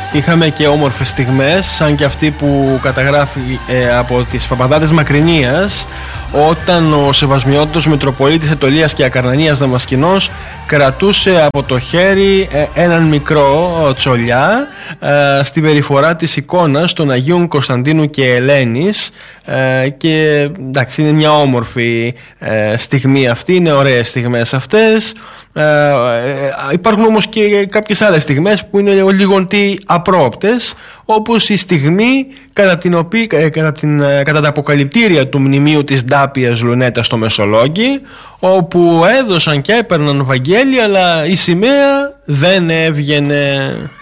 είχαμε και όμορφες στιγμές, σαν και αυτή που καταγράφει από τις Παπαδάτες Μακρυνίας, όταν ο Σεβασμιότατος Μητροπολίτης Αιτωλίας και Ακαρνανίας Δαμασκηνός κρατούσε από το χέρι έναν μικρό τσολιά στην περιφορά της εικόνας των Αγίων Κωνσταντίνου και Ελένης, και εντάξει, είναι μια όμορφη στιγμή αυτή, είναι ωραίες στιγμές αυτές. Υπάρχουν όμως και κάποιες άλλες στιγμές που είναι λίγο απρόοπτες, όπως η στιγμή κατά τα αποκαλυπτήρια του μνημείου της Ντάπιας Λουνέτα στο Μεσολόγγι, όπου έδωσαν και έπαιρναν Βαγγέλη, αλλά η σημαία δεν έβγαινε.